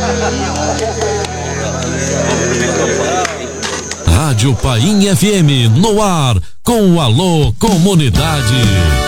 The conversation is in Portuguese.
Rádio Painha FM, no ar, com o Alô Comunidade.